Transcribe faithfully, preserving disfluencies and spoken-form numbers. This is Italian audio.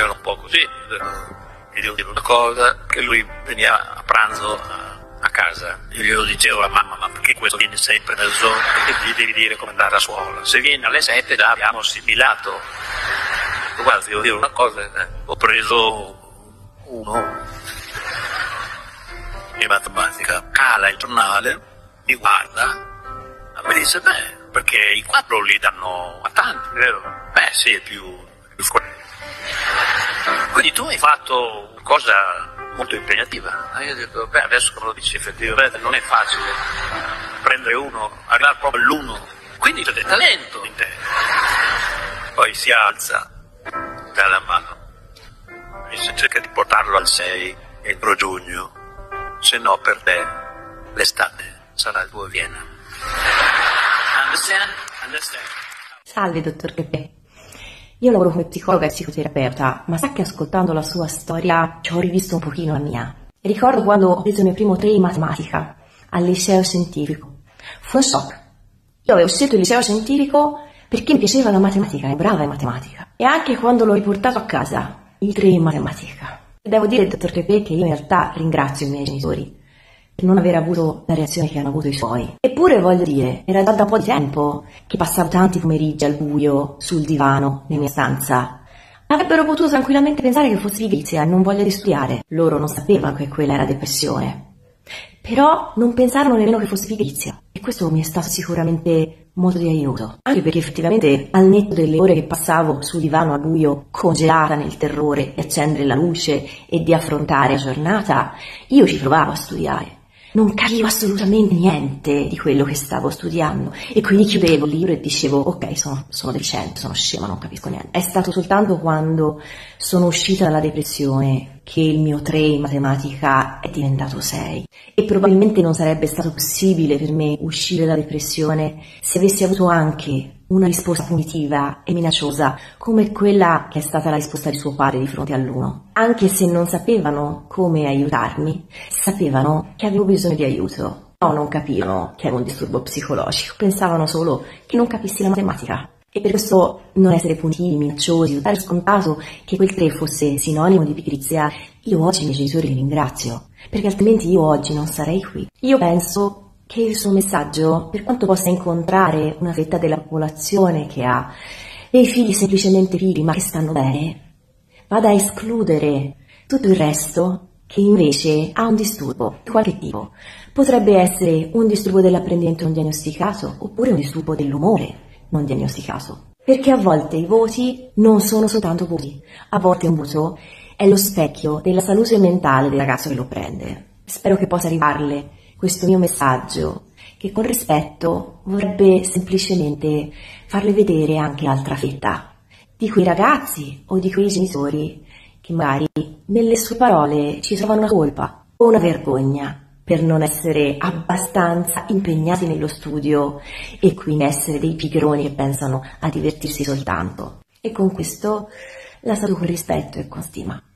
era un po' così. Gli devo dire una cosa, che lui veniva a pranzo a casa, io glielo dicevo a mamma, ma perché questo viene sempre nel zoo? Perché gli devi dire come andare a scuola? Se viene alle sette già abbiamo assimilato. Guarda, devo dire una cosa, eh, ho preso uno in matematica, cala il giornale, mi guarda, e mi dice, beh, perché i quattro li danno a tanti, vero? Beh sì, è più, più quindi tu hai fatto una cosa molto impegnativa. E io ho detto, beh, adesso me lo dici effettivamente, non è facile prendere uno, arrivare proprio all'uno, quindi c'è del talento in te. Poi si alza dalla mano e cerca di portarlo al sei entro giugno, se no per te l'estate sarà il tuo Vienna. Understand? Understand? Salve, dottor Pepe. Io lavoro come psicologa e psicoterapeuta, ma sa che ascoltando la sua storia ci ho rivisto un pochino la mia. Ricordo quando ho preso il mio primo tre in matematica al liceo scientifico. Fu un shock. Io avevo scelto il liceo scientifico perché mi piaceva la matematica, ero brava in matematica. E anche quando l'ho riportato a casa, il tre in matematica. Devo dire, dottor Pepe, che io in realtà ringrazio i miei genitori per non aver avuto la reazione che hanno avuto i suoi. Eppure voglio dire, era già da un po' di tempo che passavo tanti pomeriggi al buio, sul divano, nella mia stanza. Avrebbero potuto tranquillamente pensare che fossi pigrizia e non voglia di studiare. Loro non sapevano che quella era depressione. Però non pensarono nemmeno che fosse pigrizia. E questo mi è stato sicuramente molto di aiuto. Anche perché effettivamente al netto delle ore che passavo sul divano al buio, congelata nel terrore di accendere la luce e di affrontare la giornata, io ci provavo a studiare. Non capivo assolutamente niente di quello che stavo studiando e quindi chiudevo il libro e dicevo ok, sono, sono deficiente, sono scema, non capisco niente. È stato soltanto quando sono uscita dalla depressione che il mio tre in matematica è diventato sei e probabilmente non sarebbe stato possibile per me uscire dalla depressione se avessi avuto anche una risposta punitiva e minacciosa come quella che è stata la risposta di suo padre di fronte all'uno. Anche se non sapevano come aiutarmi, sapevano che avevo bisogno di aiuto. No, non capivano che ero un disturbo psicologico, pensavano solo che non capissi la matematica. E per questo non essere punitivi, minacciosi, dare scontato che quel tre fosse sinonimo di pigrizia, io oggi i miei genitori li ringrazio, perché altrimenti io oggi non sarei qui. Io penso che il suo messaggio, per quanto possa incontrare una fetta della popolazione che ha dei figli semplicemente pigri ma che stanno bene, vada a escludere tutto il resto che invece ha un disturbo di qualche tipo. Potrebbe essere un disturbo dell'apprendimento non diagnosticato oppure un disturbo dell'umore non diagnosticato. Perché a volte i voti non sono soltanto voti, a volte un voto è lo specchio della salute mentale del ragazzo che lo prende. Spero che possa arrivarle questo mio messaggio, che con rispetto vorrebbe semplicemente farle vedere anche l'altra fetta di quei ragazzi o di quei genitori che magari nelle sue parole ci trovano una colpa o una vergogna per non essere abbastanza impegnati nello studio e quindi essere dei pigroni che pensano a divertirsi soltanto. E con questo la saluto con rispetto e con stima.